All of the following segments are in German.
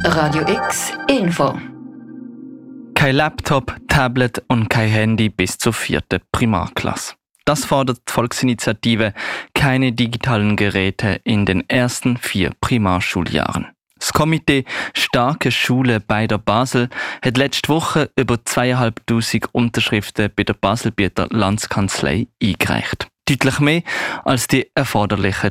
Radio X Info. Kein Laptop, Tablet und kein Handy bis zur 4. Primarklasse. Das fordert die Volksinitiative «Keine digitalen Geräte in den ersten 4 Primarschuljahren». Das Komitee «Starke Schule» bei der Basel hat letzte Woche über 2500 Unterschriften bei der Baselbieter Landskanzlei eingereicht. Deutlich mehr als die erforderlichen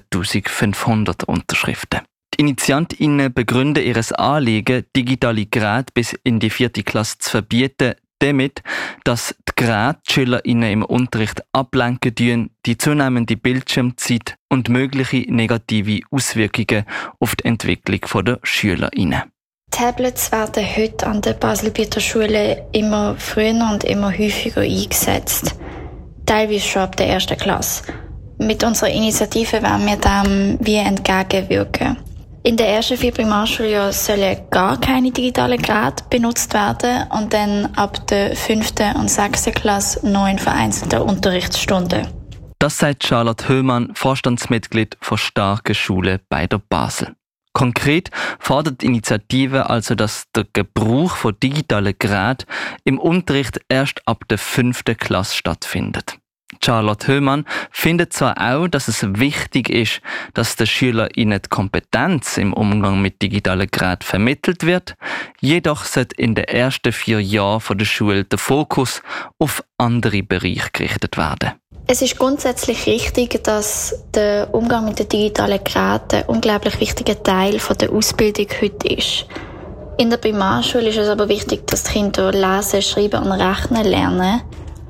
1500 Unterschriften. Die InitiantInnen begründen ihr Anliegen, digitale Geräte bis in die 4. Klasse zu verbieten, damit, dass die Geräte die SchülerInnen im Unterricht ablenken tun, die zunehmende Bildschirmzeit und mögliche negative Auswirkungen auf die Entwicklung der SchülerInnen. Tablets werden heute an der Baselbieter Schule immer früher und immer häufiger eingesetzt. Teilweise schon ab der 1. Klasse. Mit unserer Initiative wollen wir dem wie entgegenwirken. In den ersten 4 Primarschuljahren sollen gar keine digitalen Geräte benutzt werden und dann ab der 5. und 6. Klasse noch in vereinzelten Unterrichtsstunden. Das sagt Charlotte Höhmann, Vorstandsmitglied von «Starke Schule» bei der Basel. Konkret fordert die Initiative also, dass der Gebrauch von digitalen Geräten im Unterricht erst ab der 5. Klasse stattfindet. Charlotte Höhmann findet zwar auch, dass es wichtig ist, dass den SchülerInnen die Kompetenz im Umgang mit digitalen Geräten vermittelt wird, jedoch sollte in den ersten 4 Jahren der Schule der Fokus auf andere Bereiche gerichtet werden. Es ist grundsätzlich richtig, dass der Umgang mit den digitalen Geräten ein unglaublich wichtiger Teil der Ausbildung heute ist. In der Primarschule ist es aber wichtig, dass die Kinder lesen, schreiben und rechnen lernen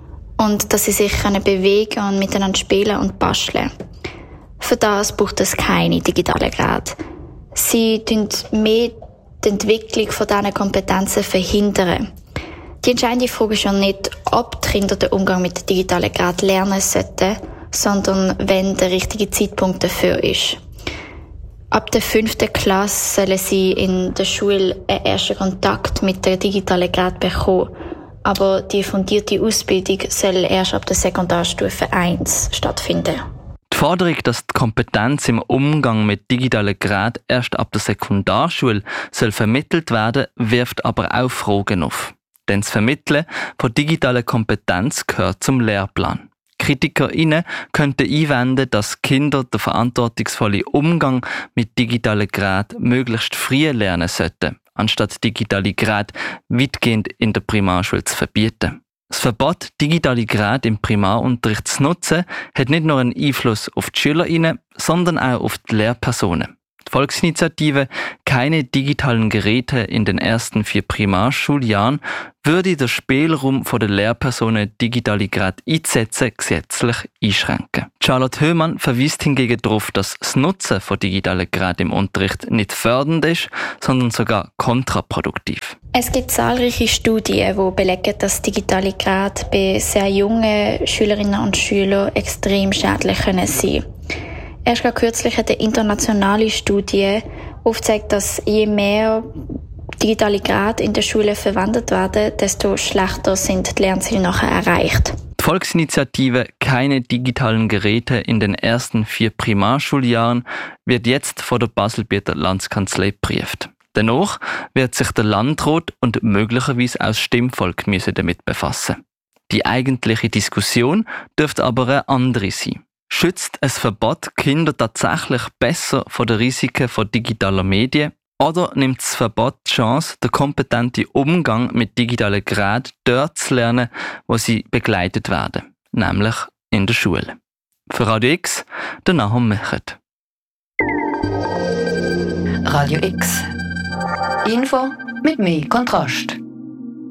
und dass sie sich bewegen und miteinander spielen und basteln. Für das braucht es keine digitalen Geräte. Sie verhindern mehr die Entwicklung von diesen Kompetenzen verhindern. Die entscheidende Frage ist ja nicht, ob die Kinder den Umgang mit den digitalen Geräten lernen sollten, sondern wenn der richtige Zeitpunkt dafür ist. Ab der 5. Klasse sollen sie in der Schule einen ersten Kontakt mit den digitalen Geräten bekommen. Aber die fundierte Ausbildung soll erst ab der Sekundarstufe 1 stattfinden. Die Forderung, dass die Kompetenz im Umgang mit digitalen Geräten erst ab der Sekundarschule soll vermittelt werden, wirft aber auch Fragen auf. Denn das Vermitteln von digitaler Kompetenz gehört zum Lehrplan. KritikerInnen könnten einwenden, dass Kinder den verantwortungsvollen Umgang mit digitalen Geräten möglichst früh lernen sollten, anstatt digitale Geräte weitgehend in der Primarschule zu verbieten. Das Verbot, digitale Geräte im Primarunterricht zu nutzen, hat nicht nur einen Einfluss auf die SchülerInnen, sondern auch auf die Lehrpersonen. Die Volksinitiative «Keine digitalen Geräte in den ersten 4 Primarschuljahren» würde den Spielraum der Lehrpersonen, digitale Geräte einzusetzen, gesetzlich einschränken. Charlotte Höhmann verweist hingegen darauf, dass das Nutzen von digitalen Geräten im Unterricht nicht fördernd ist, sondern sogar kontraproduktiv. Es gibt zahlreiche Studien, die belegen, dass digitale Geräte bei sehr jungen Schülerinnen und Schülern extrem schädlich sein können. Erst kürzlich hat eine internationale Studie aufgezeigt, dass je mehr digitale Geräte in der Schule verwendet werden, desto schlechter sind die Lernziele nachher erreicht. Die Volksinitiative «Keine digitalen Geräte in den ersten 4 Primarschuljahren» wird jetzt von der Baselbieter Landskanzlei geprüft. Danach wird sich der Landrat und möglicherweise auch das Stimmvolk damit befassen. Die eigentliche Diskussion dürfte aber eine andere sein. Schützt ein Verbot Kinder tatsächlich besser vor den Risiken von digitaler Medien? Oder nimmt das Verbot die Chance, den kompetenten Umgang mit digitalen Geräten dort zu lernen, wo sie begleitet werden, nämlich in der Schule? Für Radio X, der Nahum Mechert. Radio X Info mit mehr Kontrast.